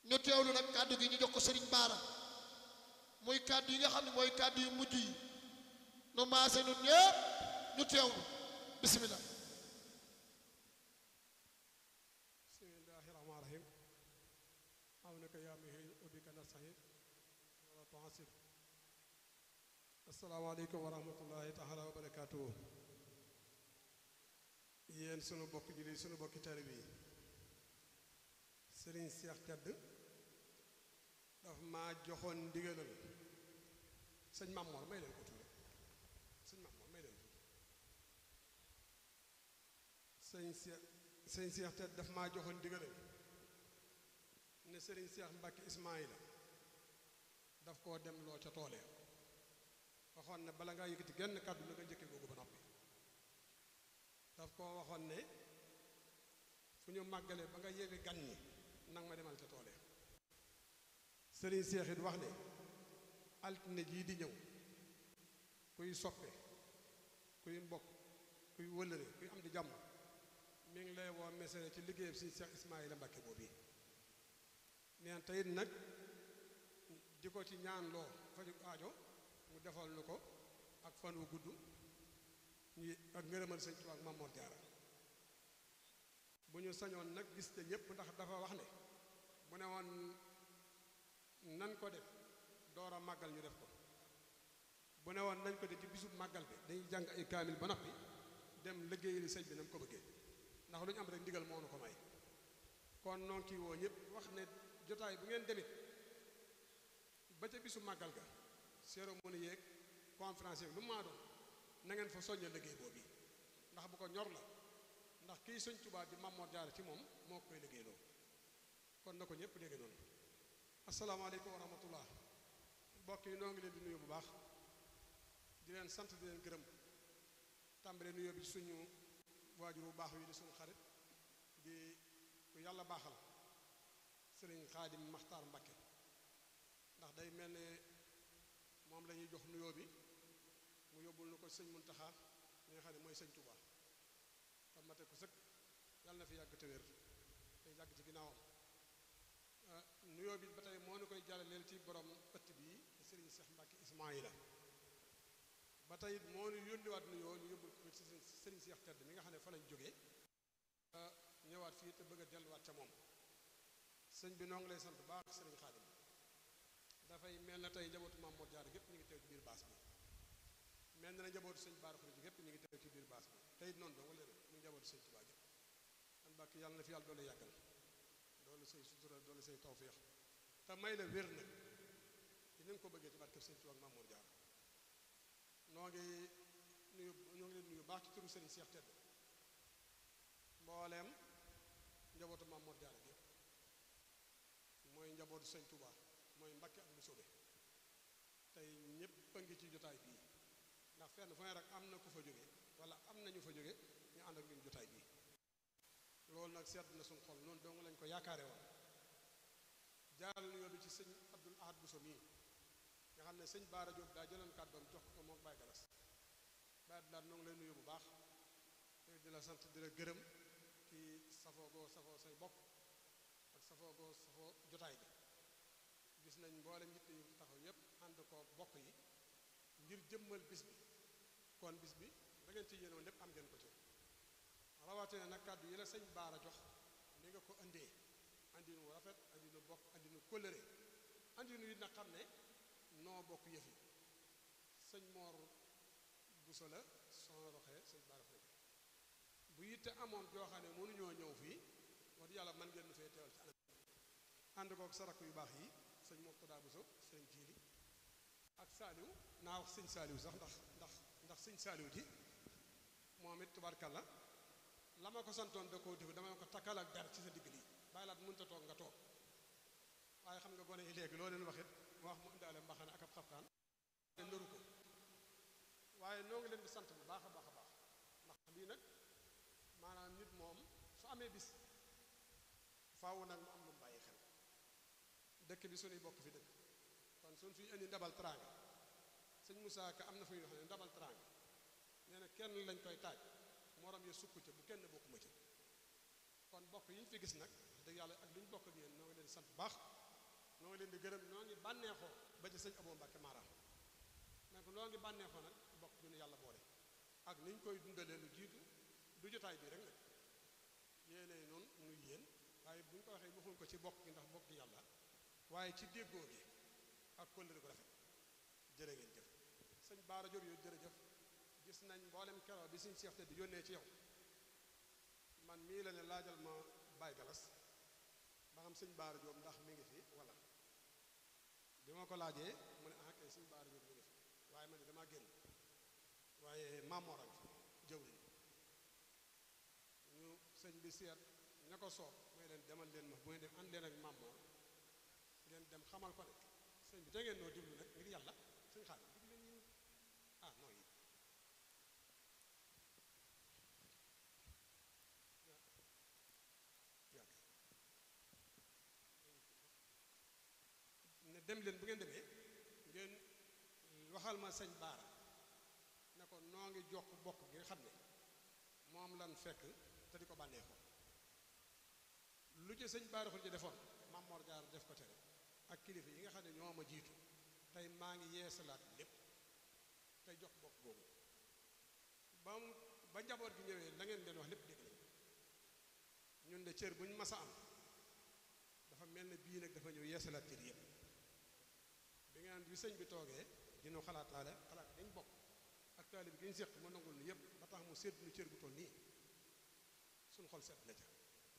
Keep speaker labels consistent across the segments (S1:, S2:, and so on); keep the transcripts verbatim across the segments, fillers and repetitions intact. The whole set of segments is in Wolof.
S1: ñu teewlu nag kàddu gi ñu jox ko Serigne Bara muy kàddu yi nga xam ne mooy kàddu yu mujj yi nu maase nun ñëpp ñu teewlu bismillah.
S2: bismillahi rahmaani rahim awnaka yaa muhiin wa bika nasta'iin wala tu'assir. asalaamaaleykum wa rahmatullahi taala wa barakaatuhu. yéen sunu bokk julli sunu bokki taalibe yi Serigne Cheikh Tedd daf maa joxoon ndigalal sëñ Mamor may leen ko tuuti sëñ Mamor may leen tuuti sëñ Cheikh sëñ Cheikh Tedd daf maa joxoon ndigalal ne Serigne Cheikh Mbacke Ismaïla daf koo dem loo ca toole waxoon ne bala ngaa yëkkati genn kàddu la nga njëkkee googu ba noppi daf koo waxoon ne fu ñu màggalee ba nga yéege gan ñi nang ma demal ca toole Serigne Cheikh it wax ne altine jii di ñëw kuy soppe kuy mbokk kuy wëllëre kuy am di jàmm mi ngi lay woo mesere ci liggéeyam si Cheikh Ismaïla Mbacke boobu neen teyit nag di ko ci ñaan loo faju aajo mu defal nu ko ak fan wu gudd ñi ak ngërëmal sëñ Tuubaa ak Mamoor Jaara bu ñu sañoon nag gis te ñépp ndax dafa wax ne bu ne woon nan ko def door a màggal ñu def ko bu ne woon nañ ko def ci bisub màggal bi dañuy jàng ay kaamil ba noppi dem liggéeyali sëñ bi na mu ko bëggee ndax lu ñu am rek ndigal moo nu ko may kon noonu kii woo ñëpp wax ne jotaay bu ngeen demit ba ca bisu màggal ga cérémonie yeeg conférence yeeg lu maa doon na ngeen fa soñña liggéey boobu ndax bu ko ñor la ndax kii sëñ Tuubaa di Mamoor Jaara ci moom moo koy liggéeyloo kon na ko ñëpp dégg noonu. asalaamaaleykum wa rahmatullah mbokk yi noo ngi leen di nuyu bu baax di leen sant di leen gërëm tàmbale nuyoo bi suñu waajur bu baax wi di suñu xarit di ku yàlla baaxal sëriñ Xaadim Maxtaar Mbakke ndax day mel ne moom la ñuy jox nuyoo bi mu yóbbul nu ko sëñ Muntaxa mi nga xam ne mooy sëñ Touba te mate ko sëkk yàlla na fi yàgg te wér te yàgg ci ginnaawam nuyoo bi ba tey moo nu koy jàllaleel ci borom ëtt bii Serigne Cheikh Mbacke Ismaïla ba tey moo nu yóndiwaat nuyoo ñu yóbbul ko ci Serigne Cheikh Tedd mi nga xam ne fa lañ jógee ñëwaat fii te bëgg a delluwaat ca moom sëñ bi noo ngi lay sant baax Serigne Khadim dafay mel na tey njabootu Maam Mor Jaara gépp ñu ngi teew ci biir baas bi mel na njabootu sëñ Bara Khourédia gépp ñu ngi teew ci biir baas bi tey noonu dong wala mu njabootu sëñ Tuubaa gépp an Mbàkke yàlla na fi yàlla doole yàggal doole say sutura doole say tawféex te may la wér nag di nga ko bëggee ci barkeb sëñ Tuubaa ak Maam Mor Jaara noo ngi nuyu ñoo ngi leen nuyu baax ci turu Serigne Cheikh Tedd mbooleem njabootu Maam Mor Jaara gépp mooy njabootu sëñ Tuubaa mooy Mbàkke ak Mbusoobe tey ñépp a ngi ci jotaay bii ndax fenn fu ne rek am na ku fa jóge wala am na ñu fa jóge ñu ànd ak ñun jotaay bii loolu nag sedd na suñ xol noonu dong lañ ko yaakaare woon jaaral nuyoo bi ci sëñ Abdul Ahad Bousso mii nga xam ne sëñ Baara Diop daa jëloon kàddoom jox ko moom Baye Galas Baye Abdoulaye noo ngi lay nuyu bu baax di la sant di la gërëm ci safoo goo safoo say bokk ak safoo goo safoo jotaay bi gis nañ mboolem nit yu taxaw yépp ànd ko bokk yi ngir jëmmal bis bi kon bis bi da ngeen ci yéenoon lépp am ngeen ko ci rawatina nag kàddu yi la sëñ Baara jox ni nga ko indee andi nu rafet andi nu bokk andi nu kóllëre andi nu it nag xam ne noo bokk yëf yi sëñ Mor Bousso la soo roxee sëñ Bara Khourédia bu yitte amoon joo xam ne mënuñoo ñëw fii wax yàlla man ngeen nu fee teewal ci anam ànd kook sarak yu baax yi sëñ Mourtada Bousso sëñ Jiili ak Saaliw naa wax sëñ Saaliw sax ndax ndax ndax sëñ Saaliw ji moom it tubarkalla la ma ko santoon da koo def dama ko takkal ak dar ci sa digg lii bàyyi laat mënta toog nga toog waaye xam nga gone yi léegi loo leen waxit mu wax mu indaale mbaxane ak ab xaftaan te nëru ko waaye noo ngi leen di sant bu baax a baax a baax ndax lii nag maanaam nit moom su amee bis faaw nag mu am lu mu bàyyi xel dëkk bi suñuy bokk fi dëkk kon suñ fi indi ndabal teraanga sëñ Moussa Ka am na fu ñuy wax ne ndabal teraanga nee na kenn lañ koy taaj morom ya sukk ca bu kenn bokkuma ca kon bokk yi ñu fi gis nag wax dëgg yàlla ak lu ñu bokk ak yéen noo ngi leen di sant bu baax noo ngi leen di gërëm noo ngi bànneexoo ba ci sëñ Abou Mbacke Mara mais que noo ngi bànneexoo nag bokk ñu ne yàlla boole ak ni ñu koy dundalee lu jiitu du jotaay bii rek nag yéenay noonu muy yéen waaye bu ñu ko waxee waxuñ ko ci bokk gi ndax bokk gi yàlla waaye ci déggoo gi ak kóllëre gu rafet jërë ngeen jëf sëñ Baara Diop yooyu jërëjëf gis nañ mboolem keroo bi suñ seex te di yónnee ci yow man mii la ne laajal ma Baye Galas ba xam sëñ Baara Diop ndax mi ngi fi wala bi ma ko laajee mu ne ah kay sëñ Baara Diop mi ngi fi waaye man damaa génn waaye Mamor a ngi fi jëw lañu ñu sëñ bi seet ña ko soob mooy leen demal leen ma bu ngeen dem ànd leen ak Mamor ngeen dem xamal ko ne sëñ bi te ngeen noo diglu nag ngir yàlla sëñ xaar diglu leen ñu ah non yi ne dem leen bu ngeen demee ngeen waxal ma sëñ Baara ne ko noo ngi jokk bokk gi nga xam ne moom lan fekk te di ko bànneexoo lu ci sëñ Baara xul ci defoon Mamor Jaar def ko tere ak kilifa yi nga xam ne ñoo ma jiitu tey maa ngi yeesalaat lépp tey jox bokk boobu ba mu ba njaboot gi ñëwee la ngeen leen wax lépp dégg nañ ñun de cër bu ñu mas a am dafa mel ne bii nag dafa ñëw yeesalaat cër yëpp bi ngeen bi sëñ bi toogee dinu xalaataale xalaat dañ bokk ak taalib gi ñu séq mu nangul nu yëpp ba tax mu sédd nu cër bu toll nii suñu xol seet na ca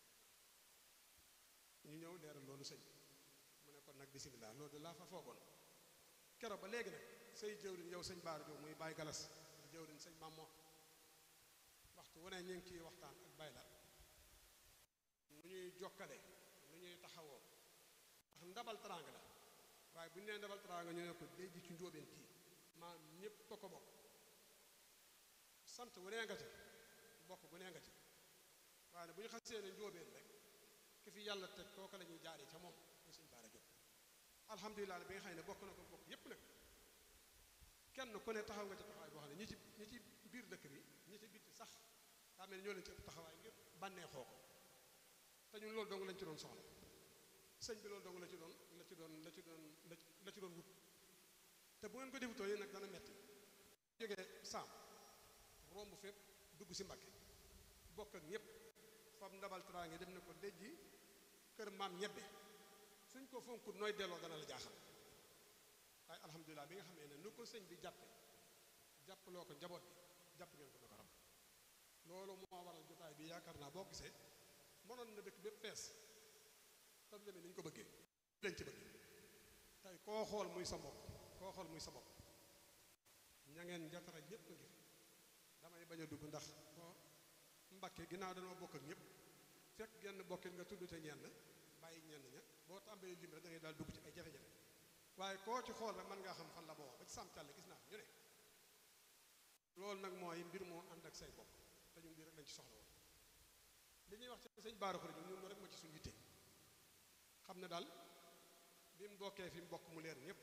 S2: ñu ñëw leeral loolu sëñ mu ne kon nag bisimilah loolu de laa fa foogoon keroog ba léegi nag say jëwriñ yow sëñ Baara Diop muy Baye Galas di jëwriñ sëñ Mamoor waxtu wu ne ñu ngi ciy waxtaan ak Baye la nu ñuy jokkale nu ñuy taxawoo ndax ndabal teraanga la waaye bu ñu nee ndabal teraanga ñu ne ko day ji ci njóobeen kii maam ñépp a ko bokk sant wu nee nga ca bokk bu nee nga ca waaye bu ñu xasee ne njóobeen rek ki fi yàlla teg kooka la ñuy jaaree ca moom muy sëñ Baara Diop alhamdulilah bi nga xam ne bokk na ko bokk yépp nag kenn ku ne taxaw nga ci taxawaay boo xam ne ñi ci ñi ci biir dëkk bi ñi ci bitti sax daa mel ne ñoo leen ci ëpp taxawaay ngir bànneexoo ko te ñun loolu dong lañ ci doon soxla sëñ bi loolu dong la ci doon la ci doon la ci doon la ci doon wut te bu ngeen ko defutoo yi nag dana metti jógee saam romb fépp dugg si Mbàkke bokk ak ñëpp fam ndabal teraange dem ne ko déjji kër maam ñebbe suñ ko fonkut nooy delloo dana la jaaxal waaye alhamdulilah bi nga xamee ne nu ko sëñ bi jàppe jàppaloo ko njaboot bi jàpp ngeen ko na ko rab loolu moo waral jotaay bi yaakaar naa boo gisee mënoon na dëkk bépp fees te du demee ni ñu ko bëggee leen ci bëgg tey koo xool muy sa mbokk koo xool muy sa bopp ña ngeen njatara ñëpp a ngi fi damay bañ a dugg ndax boo Mbàkke ginnaaw dañoo bokk ak ñëpp fekk genn bokkit nga tudd te ñenn bàyyi ñenn ña boo tàmbalee lim rek da ngay daal dugg ci ay jafe-jafe waaye koo ci xool rek mën ngaa xam fan la boo ba ci sàmm càll gis naa ñu ne loolu nag mooy mbir moo ànd ak say bopp te ñun lii rek lañ ci soxla woon li ñuy wax ci sëñ Baara Xuré ñun loolu rek moo ci suñu yitte xam ne daal bi mu bokkee fi mu bokk mu leer ñëpp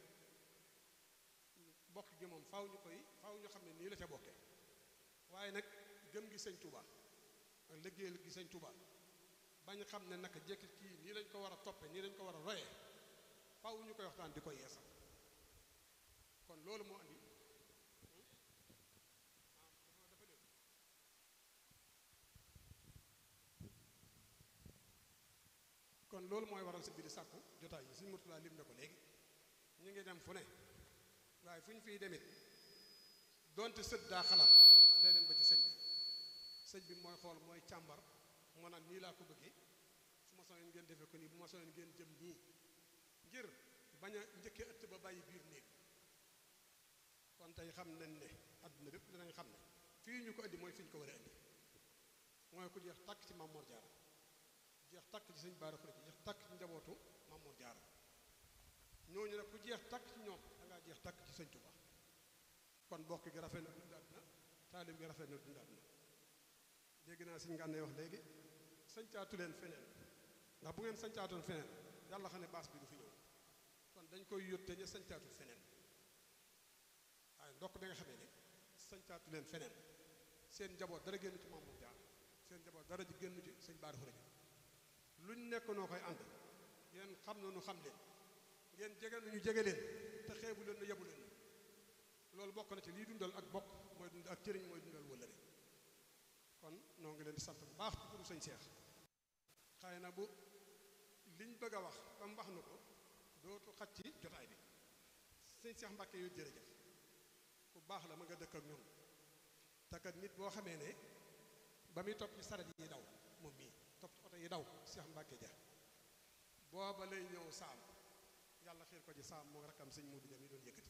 S2: bokk gi moom faaw ñu koy faaw ñu xam ne nii la ca bokkee waaye nag gëm gi sëñ Touba ak liggéeyal gi sëñ Touba bañ xam ne naka jekk kii nii lañ ko war a toppe nii lañ ko war a royee faaw ñu koy waxtaan di ko yeesal kon loolu moo andi kon loolu mooy waral sa biir sàkku jotaay yi suñu Murtala lim na ko léegi ñu ngi dem fu ne waaye fu ñu fiy demit donte sët daa xalaat day dem ba ci sëñ bi sëñ bi mooy xool mooy càmbar moo naan nii laa ko bëggee su ma soxleen ngeen defee ko nii bu ma soxleen ngeen jëm nii ngir bañ a njëkkee ëtt ba bàyyi biir néeg kon tey xam nañ ne adduna bépp dinañ xam ne fii ñu ko indi mooy fi ñu ko war a indi mooy ku jeex tàkk ci Mamoor Jaara jeex tàkk ci sëñ Baara Xuré jeex tàkk ci njabootu Mamoor Jaara ñooñu nag ku jeex tàkk ci ñoom da ngaa jeex tàkk ci sëñ Tuubaa kon bokk gi rafet na dundaat na taalib gi rafet na dundaat na dégg naa suñu ngànnee wax léegi sañcaatu leen feneen ndax bu ngeen sañcaatoon feneen yàlla xam ne baas bi du fi ñëw kon dañ koy yótte ña sañcaatu feneen waaye ndokk bi nga xamee ne sañcaatu leen feneen seen njaboot dara génn ci Mamour Diarra seen njaboot dara ji génn ci sëñ Baara Xuré nekk noo koy ànd ngeen xam na nu xam leen ngeen jege nu ñu jege leen te xeebu leen nu yebu leen loolu bokk na ci lii dundal ak bokk mooy dund ak cëriñ mooy dundal wëllëre kon noo ngi leen di sant bu baax ci turu sëñ Seex xëy na bu liñ bëgg a wax ba mu wax na ko dootu xaj ci jotaay bi sëñ Seex Mbàkke yu jërëjëf ku baax la ma nga dëkk ak ñun te kat nit boo xamee ne ba muy topp ci saret yi daw moom mii topp ci oto yi daw Seex Mbàkke ja booba lay ñëw saam yàlla xiir ko ci saam moo rakkam sëñ Muudu ja mi doon yëkkati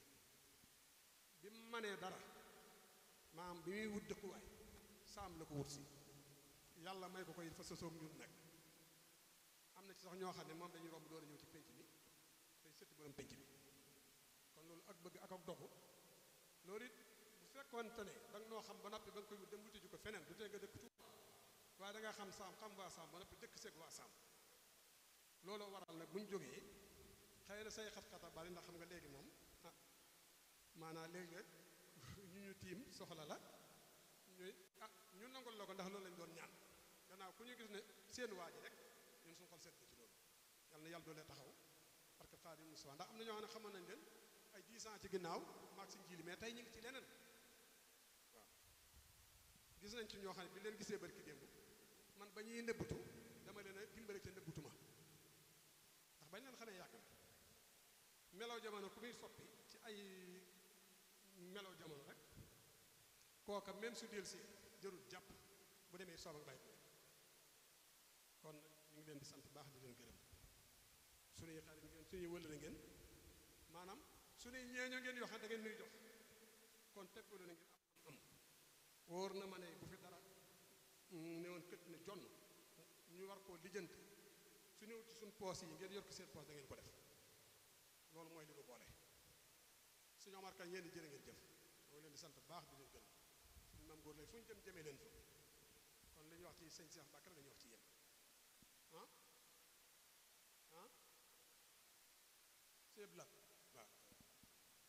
S2: bi mu manee dara maam bi muy wut dëkkuwaay saam la ko wut si yàlla may ko koy fa sosoom ñun nag am na ci sax ñoo xam ne moom dañuy romb door a ñëw ci pénc mi tey sëtti borom pénc mi kon loolu ak bëgg ak ak dogu loolu it bu fekkoonte ne da nga noo xam ba noppi ba nga koy wut dem wuti ji ko feneen du tee nga dëkk Tuuba waaye da nga xam saam xam waa saam ba noppi dëkk seeg waa saam loolu waral nag bu ñu jógee xëy na say xat-xata bari ndax xam nga léegi moom ah maanaam léegi ñu ñu tiim soxla la ñuy ah ñu nangul la ko ndax loolu lañ doon ñaan gannaaw ku ñu gis ne seen waa ji rek ñun suñu xol seet na ci loolu yal na yàlla doolee taxaw parce que Xaadim Musaa ndax am na ñoo xam ne xamoon nañ leen ay dix ans ci ginnaaw maag si njiili mais tey ñu ngi ci leneen waaw gis nañ ci ñoo xam ne bi leen gisee barki démb man ba ñuy nëbbutu dama leen a dimbale ca nëbbutu ma ndax bañ leen xamee yàgg na melaw jamono ku muy soppi ci ay melaw jamono rek kooka même su del si jërul jàpp bu demee soob ak bàyyi ko kon ñu ngi leen di sant baax di leen gërëm suñuy xarit ngeen suñuy wëllëre ngeen maanaam suñuy ñeeño ngeen yoo xam da ngeen nuy jox kon teppale na ngeen am am wóor na ma ne bu fi dara ne woon kët ne jonn ñu war koo lijjanti su ñëw ci suñ poos yi ngeen yor ko seen poos da ngeen ko def loolu mooy li nu boole suñu Omar Kan yéen jërë ngeen jëf moo leen di sant baax di leen gërëm suñu maam góor lay fu ñu jëm jëmee leen fa kon li ñuy wax ci sëñ Seex Mbàkke la ñuy wax ci yéen ah ah sëñ Bla